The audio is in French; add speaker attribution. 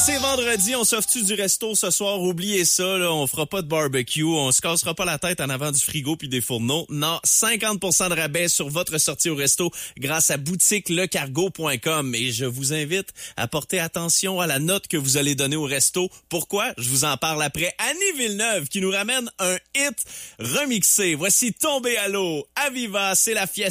Speaker 1: c'est vendredi, on s'offre-tu du resto ce soir? Oubliez ça, là, on fera pas de barbecue, on se cassera pas la tête en avant du frigo puis des fourneaux. Non, 50% de rabais sur votre sortie au resto grâce à boutiquelecargo.com. Et je vous invite à porter attention à la note que vous allez donner au resto. Pourquoi? Je vous en parle après. Annie Villeneuve qui nous ramène un hit remixé. Voici Tombé à l'eau. Aviva, c'est la fiesta.